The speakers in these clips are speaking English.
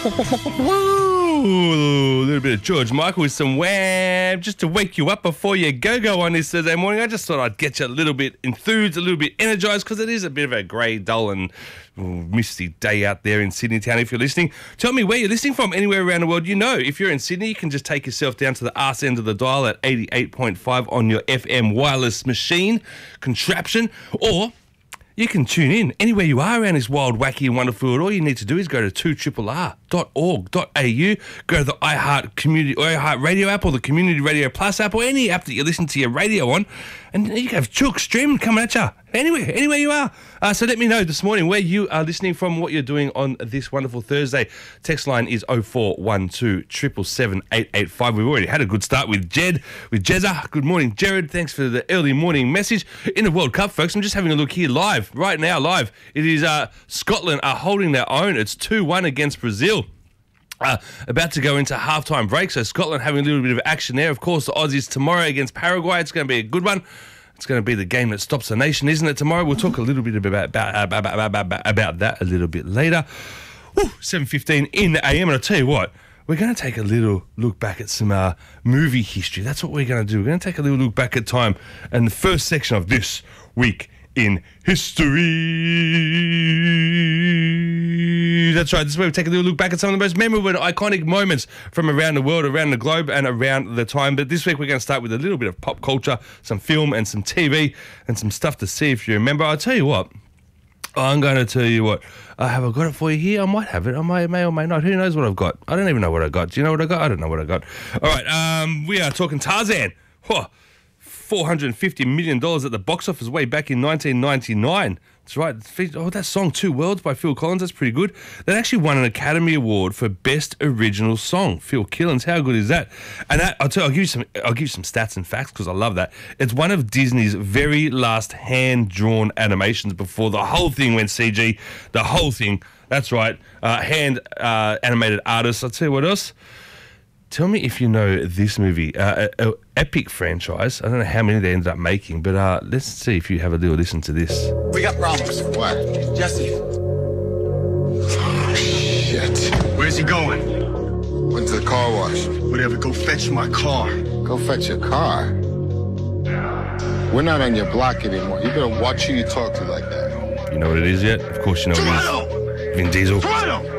Ooh, a little bit of George Michael with some wham, just to wake you up before you go on this Thursday morning. I just thought I'd get you a little bit enthused, a little bit energised, because it is a bit of a grey, dull and misty day out there in Sydney town. If you're listening, tell me where you're listening from, anywhere around the world. You know, if you're in Sydney, you can just take yourself down to the arse end of the dial at 88.5 on your FM wireless machine contraption, or you can tune in anywhere you are around this wild, wacky and wonderful world. All you need to do is go to 2rrr.org.au, go to the iHeart Radio app or the Community Radio Plus app or any app that you listen to your radio on, and you can have Chook streaming coming at you anywhere you are. So let me know this morning where you are listening from, what you're doing on this wonderful Thursday. Text line is 0412 777 885. We've already had a good start with Jezza. Good morning, Jared. Thanks for the early morning message. In the World Cup, folks, I'm just having a look here right now. It is Scotland are holding their own. It's 2-1 against Brazil. About to go into halftime break, so Scotland having a little bit of action there. Of course, the Aussies tomorrow against Paraguay. It's going to be a good one. It's going to be the game that stops the nation, isn't it, tomorrow? We'll talk a little bit about that a little bit later. 7:15 in the AM, and I'll tell you what, we're going to take a little look back at some movie history. That's what we're going to do. We're going to take a little look back at time and the first section of This Week in History. That's right. This is where we take a little look back at some of the most memorable and iconic moments from around the world, around the globe, and around the time. But this week we're going to start with a little bit of pop culture, some film and some TV, and some stuff to see if you remember. I'll tell you what. I'm going to tell you what. Have I got it for you here? I might have it. I may or may not. Who knows what I've got? I don't even know what I got. Do you know what I got? I don't know what I got. All right. We are talking Tarzan. $450 million at the box office way back in 1999. That's right. That song, Two Worlds by Phil Collins, that's pretty good. That actually won an Academy Award for Best Original Song. Phil Collins, how good is that? And that, I'll give you some stats and facts because I love that. It's one of Disney's very last hand-drawn animations before the whole thing went CG. The whole thing. That's right. Hand animated artists. I'll tell you what else. Tell me if you know this movie, epic franchise. I don't know how many they ended up making, but let's see if you have a little listen to this. We got problems. What? Jesse. Oh, shit. Where's he going? Went to the car wash. Whatever, go fetch my car. Go fetch your car? We're not on your block anymore. You better watch who you talk to like that. You know what it is yet? Of course you know Toronto! what it is. Vin Diesel. Toronto!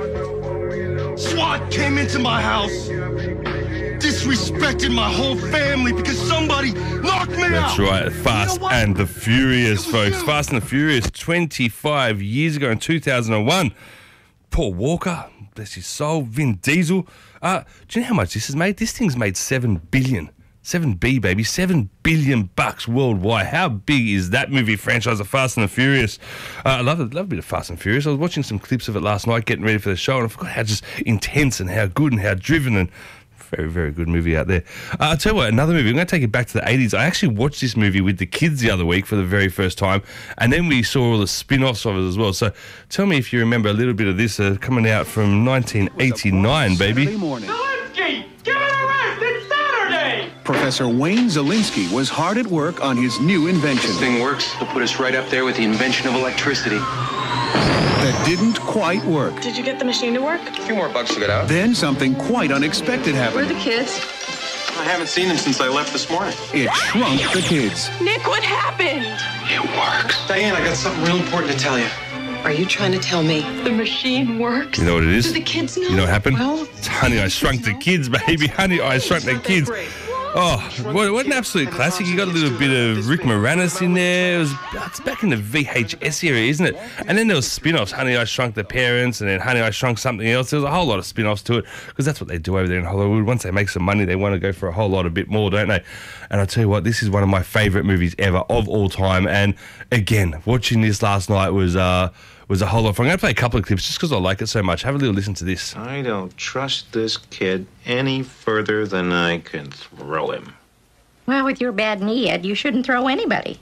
SWAT came into my house, disrespected my whole family because somebody knocked me out. That's right, Fast and the Furious, folks. Fast and the Furious, 25 years ago in 2001. Paul Walker, bless his soul, Vin Diesel. Do you know how much this has made? This thing's made $7 billion. 7B, baby, $7 billion worldwide. How big is that movie franchise of Fast and the Furious? I love a bit of Fast and Furious. I was watching some clips of it last night, getting ready for the show, and I forgot how just intense and how good and how driven and very, very good movie out there. I'll tell you what, another movie, I'm going to take it back to the 80s. I actually watched this movie with the kids the other week for the very first time, and then we saw all the spin-offs of it as well. So tell me if you remember a little bit of this coming out from 1989, baby. Zelensky! Give it a rest! It's Saturday! Professor Wayne Zelinsky was hard at work on his new invention. This thing works. It'll put us right up there with the invention of electricity. That didn't quite work. Did you get the machine to work? A few more bucks to get out. Then something quite unexpected Where are happened. the kids? I haven't seen them since I left this morning. It shrunk the kids. Nick, what happened? It works. Diane, I got something real important to tell you. Are you trying to tell me? The machine works. You know what it is? Do the kids know? You know what happened? Well, It's Honey, I Shrunk the Kids, baby. Honey, I Shrunk the Kids. Oh, what an absolute classic. You got a little bit of Rick Moranis in there. It's back in the VHS era, isn't it? And then there was spin-offs. Honey, I Shrunk the Parents, and then Honey, I Shrunk something else. There was a whole lot of spin-offs to it because that's what they do over there in Hollywood. Once they make some money, they want to go for a whole lot, a bit more, don't they? And I'll tell you what, this is one of my favourite movies ever of all time. And again, watching this last night was a whole lot of fun. I'm going to play a couple of clips just because I like it so much. Have a little listen to this. I don't trust this kid any further than I can throw him. Well, with your bad knee, Ed, you shouldn't throw anybody.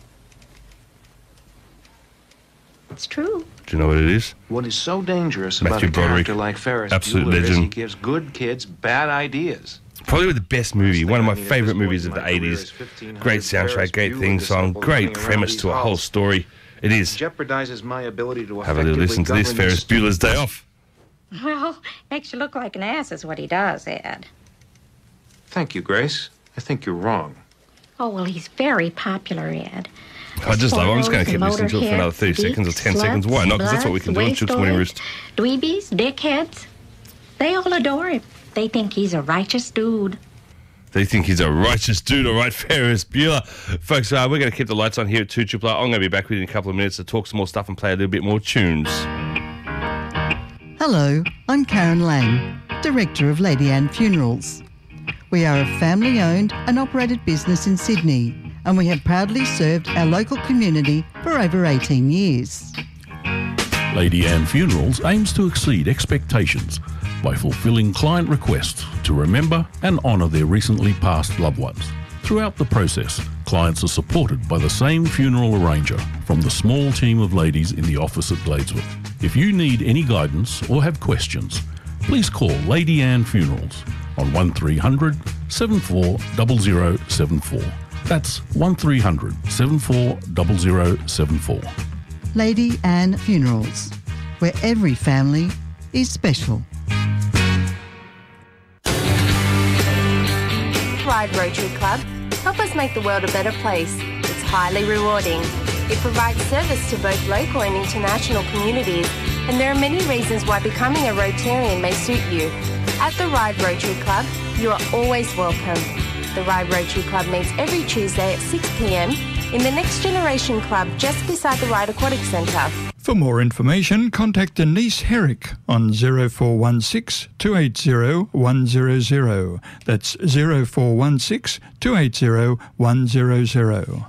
It's true. Do you know what it is? What is so dangerous Matthew about a Broderick, character like Ferris absolute Bueller is legend. he gives good kids bad ideas. Probably the best movie, one of my favourite movies of the 80s. Great soundtrack, great theme song, great premise to a whole story. It is. Jeopardizes my ability to Have a little listen to this, Ferris Bueller's Day Off. Well, makes you look like an ass is what he does, Ed. Thank you, Grace. I think you're wrong. Oh, well, he's very popular, Ed. I just love it. I'm just going to keep listening to it for another 30 seconds or 10 seconds. Why not? Because that's what we can do on Chooks Morning Roost. Dweebies, dickheads, they all adore him. They think he's a righteous dude. They think he's a righteous dude, all right, Ferris Bueller. Folks, we're going to keep the lights on here at 2 Triple R. I'm going to be back with you in a couple of minutes to talk some more stuff and play a little bit more tunes. Hello, I'm Karen Lang, Director of Lady Anne Funerals. We are a family-owned and operated business in Sydney, and we have proudly served our local community for over 18 years. Lady Anne Funerals aims to exceed expectations by fulfilling client requests to remember and honour their recently passed loved ones. Throughout the process, clients are supported by the same funeral arranger from the small team of ladies in the office at Gladeswood. If you need any guidance or have questions, please call Lady Anne Funerals on 1300 740074. That's 1300 740074. Lady Anne Funerals, where every family is special. Ryde Rotary Club help us make the world a better place. It's highly rewarding. It provides service to both local and international communities, and there are many reasons why becoming a Rotarian may suit you. At the Ryde Rotary Club, you are always welcome. The Ryde Rotary Club meets every Tuesday at 6 p.m. in the Next Generation Club just beside the Ryde Aquatic Centre. For more information, contact Denise Herrick on 0416 280 100. That's 0416 280 100.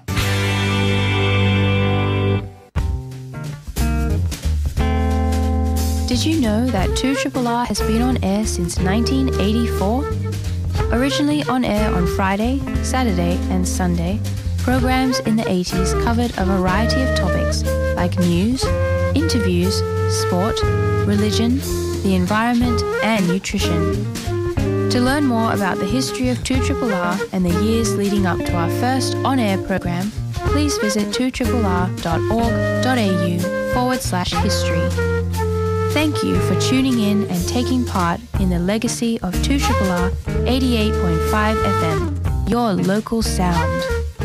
Did you know that 2 Triple R has been on air since 1984? Originally on air on Friday, Saturday and Sunday, programs in the 80s covered a variety of topics like news, interviews, sport, religion, the environment and nutrition. To learn more about the history of 2 Triple R and the years leading up to our first on-air program, please visit 2RRR.org.au/history. Thank you for tuning in and taking part in the legacy of 2 Triple R 88.5 FM, your local sound.